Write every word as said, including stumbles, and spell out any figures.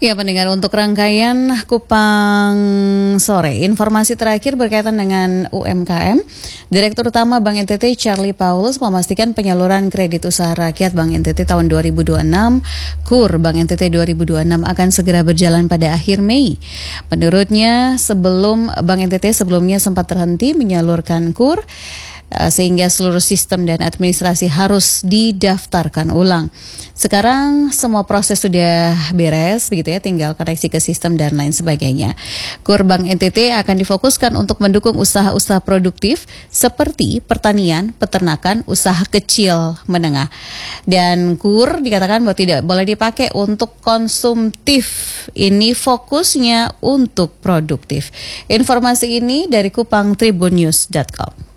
Ya pendengar, untuk rangkaian Kupang Sore, informasi terakhir berkaitan dengan U M K M, Direktur Utama Bank N T T Charlie Paulus memastikan penyaluran kredit usaha rakyat Bank N T T tahun dua ribu dua puluh enam, KUR Bank N T T dua ribu dua puluh enam akan segera berjalan pada akhir Mei. Menurutnya, sebelum Bank N T T sebelumnya sempat terhenti menyalurkan KUR, sehingga seluruh sistem dan administrasi harus didaftarkan ulang. Sekarang semua proses sudah beres, begitu ya, tinggal koneksi ke sistem dan lain sebagainya. KUR Bank N T T akan difokuskan untuk mendukung usaha-usaha produktif seperti pertanian, peternakan, usaha kecil menengah. Dan KUR dikatakan bahwa tidak boleh dipakai untuk konsumtif. Ini fokusnya untuk produktif. Informasi ini dari kupang tribun news dot com.